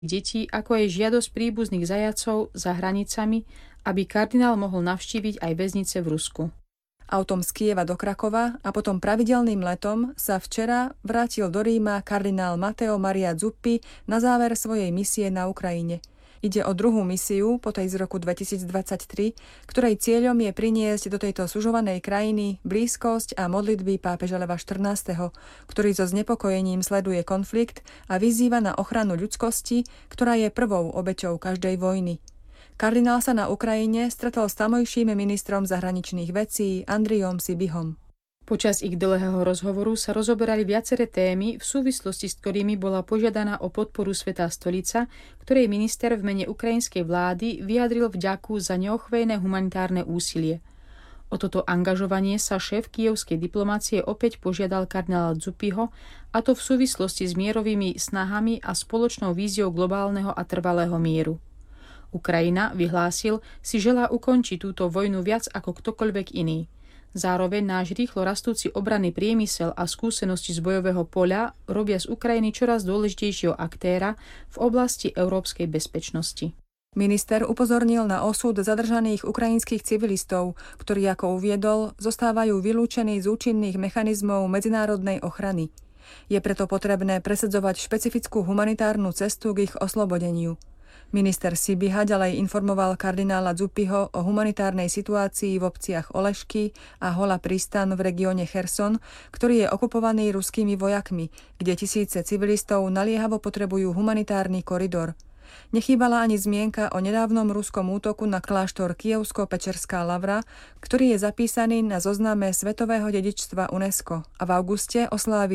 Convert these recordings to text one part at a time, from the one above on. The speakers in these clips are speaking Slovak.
detí, ako aj žiadosť príbuzných zajatcov za hranicami, aby kardinál mohol navštíviť aj väznice v Rusku. Autom z Kieva do Krakova a potom pravidelným letom sa včera vrátil do Ríma kardinál Matteo Maria Zuppi na záver svojej misie na Ukrajine. Ide o druhú misiu po tej z roku 2023, ktorej cieľom je priniesť do tejto sužovanej krajiny blízkosť a modlitby pápeža Leva XIV., ktorý so znepokojením sleduje konflikt a vyzýva na ochranu ľudskosti, ktorá je prvou obeťou každej vojny. Kardinál sa na Ukrajine stretol s tamojším ministrom zahraničných vecí Andriom Sibihom. Počas ich dlhého rozhovoru sa rozoberali viaceré témy, v súvislosti s ktorými bola požiadaná o podporu Svätá stolica, ktorej minister v mene ukrajinskej vlády vyjadril vďaku za neochvejné humanitárne úsilie. O toto angažovanie sa šéf kievskej diplomácie opäť požiadal kardinála Zuppiho, a to v súvislosti s mierovými snahami a spoločnou víziou globálneho a trvalého mieru. Ukrajina, vyhlásil, si želá ukončiť túto vojnu viac ako ktokoľvek iný. Zároveň náš rýchlo rastúci obranný priemysel a skúsenosti z bojového poľa robia z Ukrajiny čoraz dôležitejšieho aktéra v oblasti európskej bezpečnosti. Minister upozornil na osud zadržaných ukrajinských civilistov, ktorí, ako uviedol, zostávajú vylúčení z účinných mechanizmov medzinárodnej ochrany. Je preto potrebné presadzovať špecifickú humanitárnu cestu k ich oslobodeniu. Minister Sibiha ďalej informoval kardinála Zuppiho o humanitárnej situácii v obciach Olešky a Hola Pristan v regióne Cherson, ktorý je okupovaný ruskými vojakmi, kde tisíce civilistov naliehavo potrebujú humanitárny koridor. Nechýbala ani zmienka o nedávnom ruskom útoku na kláštor Kievsko-Pečerská lavra, ktorý je zapísaný na zozname svetového dedičstva UNESCO a v auguste osláví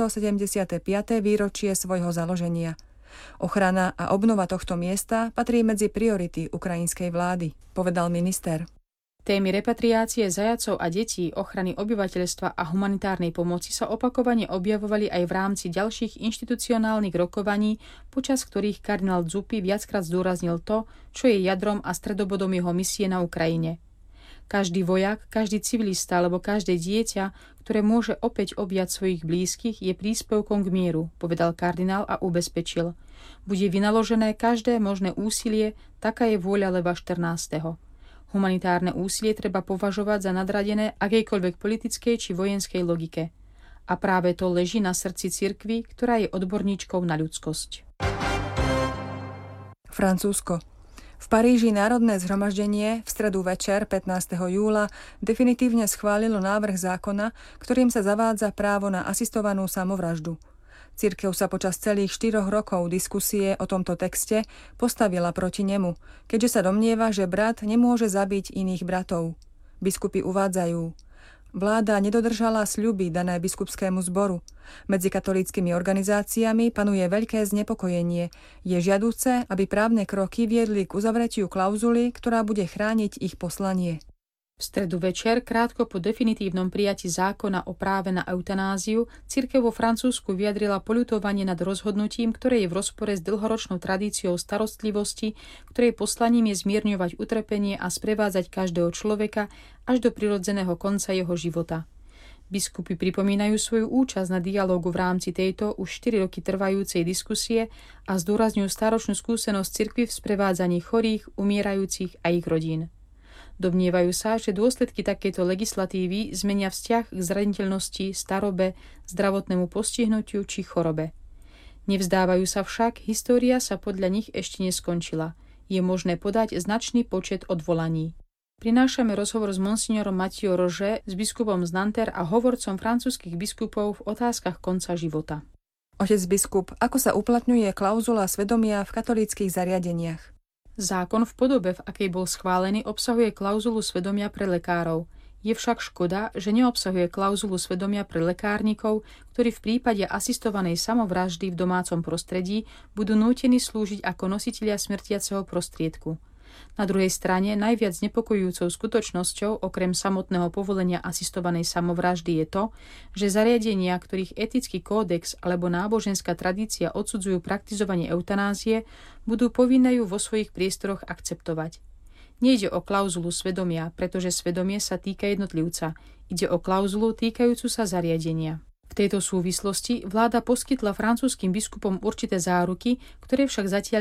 975. výročie svojho založenia. Ochrana a obnova tohto miesta patrí medzi priority ukrajinskej vlády, povedal minister. Témy repatriácie zajatcov a detí, ochrany obyvateľstva a humanitárnej pomoci sa opakovane objavovali aj v rámci ďalších inštitucionálnych rokovaní, počas ktorých kardinál Zuppi viackrát zdôraznil to, čo je jadrom a stredobodom jeho misie na Ukrajine. Každý vojak, každý civilista alebo každé dieťa, ktoré môže opäť objať svojich blízkych, je príspevkom k mieru, povedal kardinál a ubezpečil. Bude vynaložené každé možné úsilie, taká je vôľa Leva XIV. Humanitárne úsilie treba považovať za nadradené akejkoľvek politickej či vojenskej logike. A práve to leží na srdci cirkvi, ktorá je odborníčkou na ľudskosť. Francúzsko. V Paríži Národné zhromaždenie v stredu večer 15. júla definitívne schválilo návrh zákona, ktorým sa zavádza právo na asistovanú samovraždu. Cirkev sa počas celých 4 rokov diskusie o tomto texte postavila proti nemu, keďže sa domnieva, že brat nemôže zabiť iných bratov. Biskupy uvádzajú: vláda nedodržala sľuby dané biskupskému zboru. Medzi katolíckymi organizáciami panuje veľké znepokojenie. Je žiaduce, aby právne kroky viedli k uzavretiu klauzuly, ktorá bude chrániť ich poslanie. V stredu večer, krátko po definitívnom prijatí zákona o práve na eutanáziu, cirkev vo Francúzsku vyjadrila poľutovanie nad rozhodnutím, ktoré je v rozpore s dlhoročnou tradíciou starostlivosti, ktorej poslaním je zmierňovať utrpenie a sprevádzať každého človeka až do prirodzeného konca jeho života. Biskupy pripomínajú svoju účasť na dialógu v rámci tejto už 4 roky trvajúcej diskusie a zdôrazňujú stáročnú skúsenosť cirkvi v sprevádzaní chorých, umierajúcich a ich rodín. Domnievajú sa, že dôsledky takéto legislatívy zmenia vzťah k zraniteľnosti, starobe, zdravotnému postihnutiu či chorobe. Nevzdávajú sa však, história sa podľa nich ešte neskončila. Je možné podať značný počet odvolaní. Prinášame rozhovor s monsignorom Mathieu Roger, s biskupom z Nanterre a hovorcom francúzskych biskupov v otázkach konca života. Otec biskup, ako sa uplatňuje klauzula svedomia v katolíckych zariadeniach? Zákon v podobe, v akej bol schválený, obsahuje klauzulu svedomia pre lekárov. Je však škoda, že neobsahuje klauzulu svedomia pre lekárnikov, ktorí v prípade asistovanej samovraždy v domácom prostredí budú nútení slúžiť ako nositelia smrtiaceho prostriedku. Na druhej strane najviac znepokojujúcou skutočnosťou okrem samotného povolenia asistovanej samovraždy je to, že zariadenia, ktorých etický kódex alebo náboženská tradícia odsudzujú praktizovanie eutanázie, budú povinné ju vo svojich priestoroch akceptovať. Nejde o klauzulu svedomia, pretože svedomie sa týka jednotlivca. Ide o klauzulu týkajúcu sa zariadenia. V tejto súvislosti vláda poskytla francúzskym biskupom určité záruky, ktoré však zatiaľ